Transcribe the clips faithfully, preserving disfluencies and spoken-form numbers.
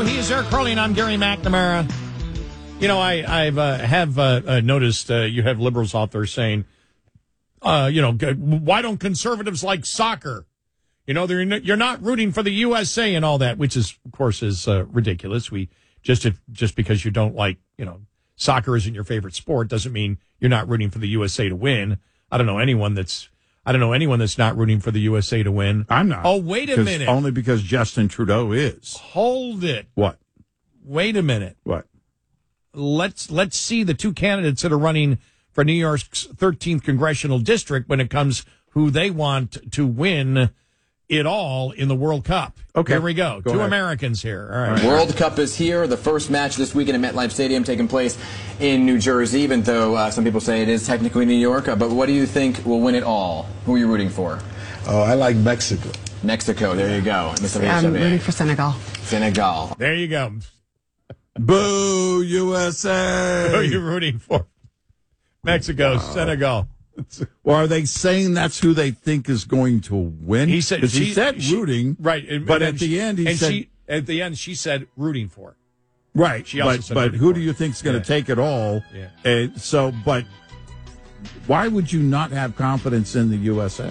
He's Eric Carling. I'm Gary McNamara. You know, I I've uh, have uh, uh, noticed uh, you have liberals out there saying, uh, you know, why don't conservatives like soccer? You know, they're you're not rooting for the U S A and all that, which is, of course, is uh, ridiculous. We just if, just because you don't like, you know, soccer isn't your favorite sport doesn't mean you're not rooting for the U S A to win. I don't know anyone that's I don't know anyone that's not rooting for the U S A to win. I'm not. Oh, wait a minute. Only because Justin Trudeau is. Hold it. What? Wait a minute. What? Let's let's see the two candidates that are running for New York's thirteenth congressional district when it comes who they want to win it all in the World Cup. Okay. Here we go. go two ahead. Americans here. All right. World Cup is here. The first match this weekend at MetLife Stadium taking place in New Jersey, even though uh, some people say it is technically New York. Uh, but what do you think will win it all? Who are you rooting for? Oh, I like Mexico. Mexico. There you go. I'm rooting for Senegal. Senegal. There you go. Boo, U S A. Who are you rooting for? Mexico, wow. Senegal. Well, are they saying that's who they think is going to win? He said he she, said she, rooting, right? And, but and at she, the end, he and said she, at the end she said rooting for. Right, she also but said but who for. do you think is going to yeah. take it all? Yeah. And so, but why would you not have confidence in the U S A?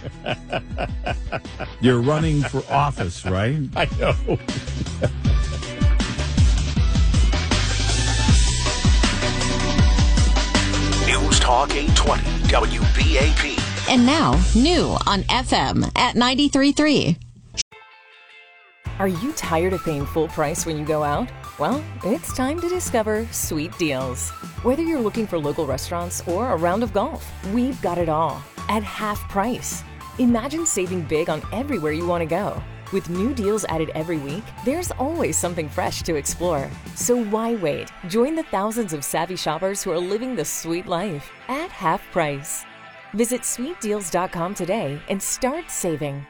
You're running for office, right? I know. News Talk eight twenty W B A P. And now, new on F M at ninety-three point three. Are you tired of paying full price when you go out? Well, it's time to discover Sweet Deals. Whether you're looking for local restaurants or a round of golf, we've got it all at half price. Imagine saving big on everywhere you want to go. With new deals added every week, there's always something fresh to explore. So why wait? Join the thousands of savvy shoppers who are living the sweet life at half price. Visit sweet deals dot com today and start saving.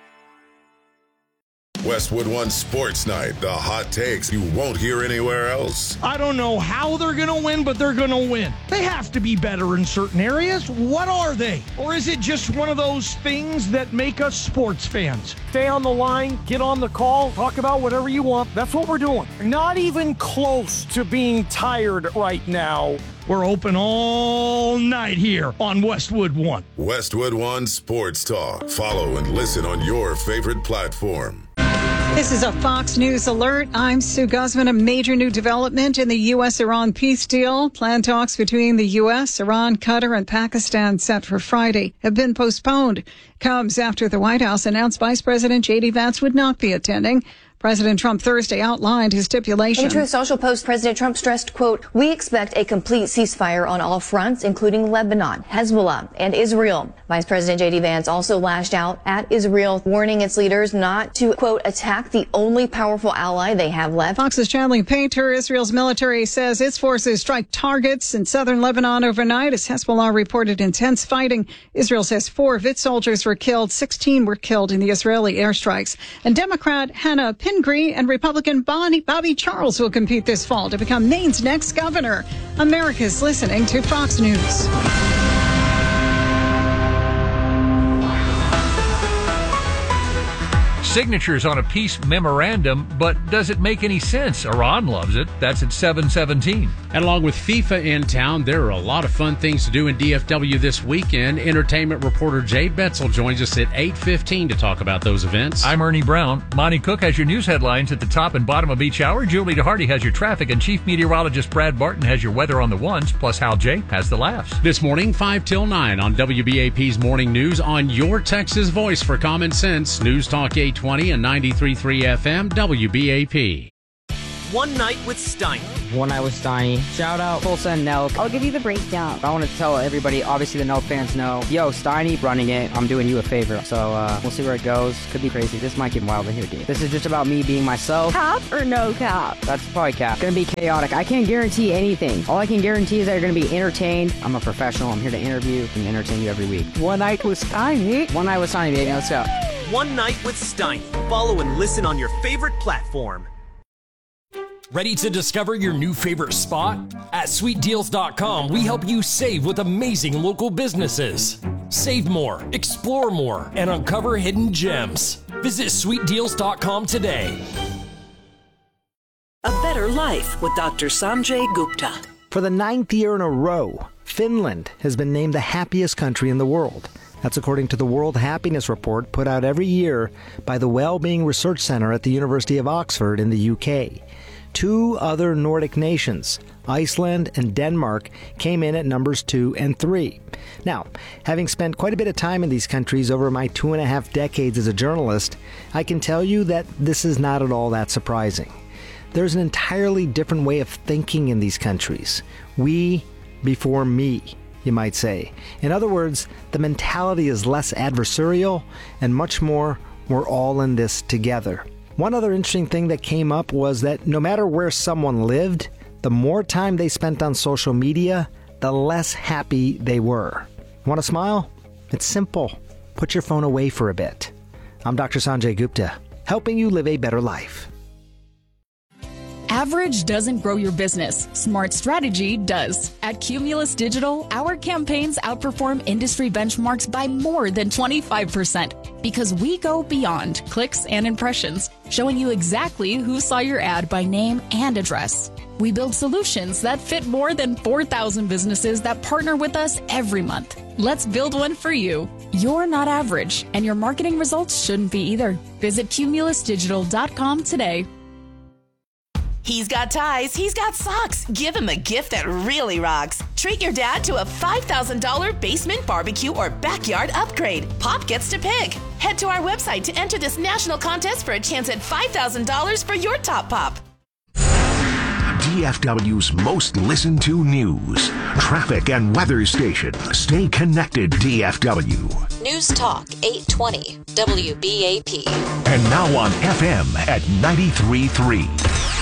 Westwood One Sports Night, the hot takes you won't hear anywhere else. I don't know how they're going to win, but they're going to win. They have to be better in certain areas. What are they? Or is it just one of those things that make us sports fans? Stay on the line, get on the call, talk about whatever you want. That's what we're doing. Not even close to being tired right now. We're open all night here on Westwood One. Westwood One Sports Talk. Follow and listen on your favorite platform. This is a Fox News alert. I'm Sue Guzman. A major new development in the U S Iran peace deal. Planned talks between the U S, Iran, Qatar, and Pakistan set for Friday have been postponed. Comes after the White House announced Vice President J D Vance would not be attending. President Trump Thursday outlined his stipulation. In a Truth Social post, President Trump stressed, quote, "We expect a complete ceasefire on all fronts, including Lebanon, Hezbollah, and Israel." Vice President J D Vance also lashed out at Israel, warning its leaders not to, quote, "attack the only powerful ally they have left." Fox's Channeling Painter, Israel's military says its forces strike targets in southern Lebanon overnight as Hezbollah reported intense fighting. Israel says four of its soldiers were killed, sixteen were killed in the Israeli airstrikes. And Democrat Hannah Pingree and Republican Bonnie, Bobby Charles will compete this fall to become Maine's next governor. America's listening to Fox News. Signatures on a peace memorandum, but does it make any sense? Iran loves it. That's at seven seventeen. And along with FIFA in town, there are a lot of fun things to do in D F W this weekend. Entertainment reporter Jay Betzel joins us at eight fifteen to talk about those events. I'm Ernie Brown. Monty Cook has your news headlines at the top and bottom of each hour. Julie DeHarty has your traffic, and Chief Meteorologist Brad Barton has your weather on the ones, plus Hal J has the laughs. This morning, five till nine on W B A P's Morning News on your Texas voice for common sense. News Talk eight twenty and ninety-three point three F M W B A P. One Night with Steiny. One Night with Steiny. Shout out Tulsa and Nelk. I'll give you the breakdown. I want to tell everybody, obviously the Nelk fans know, yo, Steiny running it, I'm doing you a favor. So uh, we'll see where it goes. Could be crazy. This might get wild in here, dude. This is just about me being myself. Cap or no cap? That's probably cap. Gonna be chaotic. I can't guarantee anything. All I can guarantee is that you're gonna be entertained. I'm a professional. I'm here to interview and entertain you every week. One Night with Steiny. One Night with Steiny, baby. Let's go. One Night with Steiny. Follow and listen on your favorite platform. Ready to discover your new favorite spot? At sweet deals dot com, we help you save with amazing local businesses. Save more, explore more, and uncover hidden gems. Visit sweet deals dot com today. better life with Doctor Sanjay Gupta. For the ninth year in a row, Finland has been named the happiest country in the world. That's according to the World Happiness Report put out every year by the Wellbeing Research Center at the University of Oxford in the U K. Two other Nordic nations, Iceland and Denmark, came in at numbers two and three. Now, having spent quite a bit of time in these countries over my two and a half decades as a journalist, I can tell you that this is not at all that surprising. There's an entirely different way of thinking in these countries. We before me, you might say. In other words, the mentality is less adversarial and much more, we're all in this together. One other interesting thing that came up was that no matter where someone lived, the more time they spent on social media, the less happy they were. Want to smile? It's simple. Put your phone away for a bit. I'm Doctor Sanjay Gupta, helping you live a better life. Average doesn't grow your business. Smart strategy does. At Cumulus Digital, our campaigns outperform industry benchmarks by more than twenty-five percent because we go beyond clicks and impressions, showing you exactly who saw your ad by name and address. We build solutions that fit more than four thousand businesses that partner with us every month. Let's build one for you. You're not average, and your marketing results shouldn't be either. Visit cumulus digital dot com today. He's got ties, he's got socks. Give him a gift that really rocks. Treat your dad to a five thousand dollars basement, barbecue, or backyard upgrade. Pop gets to pick. Head to our website to enter this national contest for a chance at five thousand dollars for your top pop. D F W's most listened to news, traffic, and weather station. Stay connected, D F W. News Talk eight twenty W B A P. And now on F M at ninety-three point three.